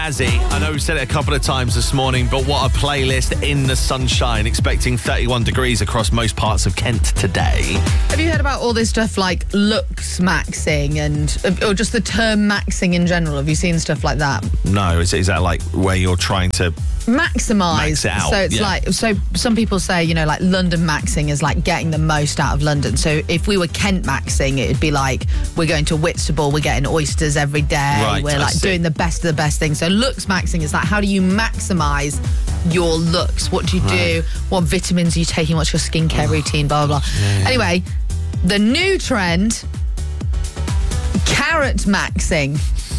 Azzy, I know we've said it a couple of times this morning, but what a playlist in the sunshine, expecting 31 degrees across most parts of Kent today. Have you heard about all this stuff like looks maxing or just the term maxing in general? Have you seen stuff like that? No, is that like where you're trying to maximise? Max it out, so it's like, so some people say, you know, like London maxing is like getting the most out of London. So if we were Kent maxing, it'd be like, we're going to Whitstable, we're getting oysters every day, Right, we're like doing the best of the best things. So looks maxing is like, how do you maximise your looks? What do you do? What vitamins are you taking? What's your skincare routine? Blah, blah, blah. Yeah. Anyway, the new trend, carrot maxing,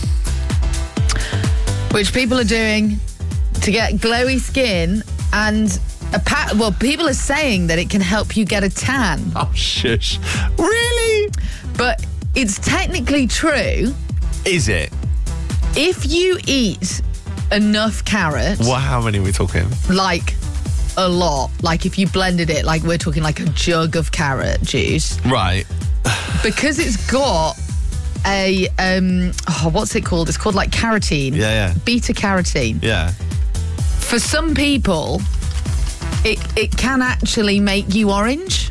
which people are doing to get glowy skin, and people are saying that it can help you get a tan. Oh, shush. Really? But it's technically true. Is it? If you eat enough carrots, Well, how many are we talking? like a lot, like if you blended it, like we're talking like a jug of carrot juice, Right. because it's got a what's it called? It's called like carotene. Yeah. Beta carotene. Yeah. For some people, it can actually make you orange.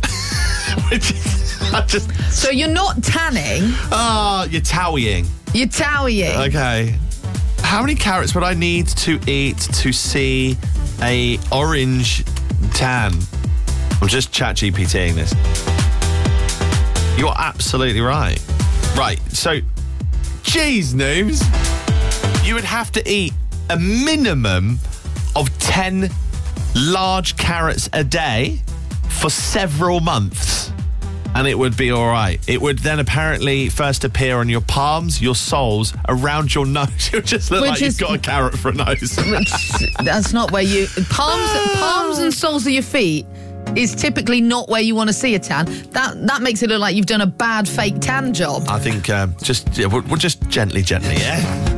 So you're not tanning, You're towing. you're towing. Okay. How many carrots would I need to eat to see a orange tan? I'm just ChatGPTing this. You're absolutely right. Right, so, geez, Noobs, you would have to eat a minimum of 10 large carrots a day for several months, and it would be all right. It would then apparently first appear on your palms, your soles, around your nose. You'll just look like you've got a carrot for a nose. That's not where you... Palms and soles of your feet is typically not where you want to see a tan. That makes it look like you've done a bad fake tan job. I think we'll just gently, yeah?